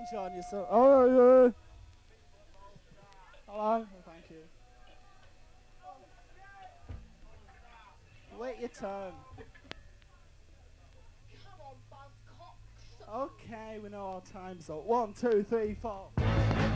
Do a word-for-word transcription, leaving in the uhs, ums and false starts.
Sunshine yourself. Oh, yeah. Hello. Oh, thank you. Wait your turn. Okay, we know our time's up. One, two, three, four.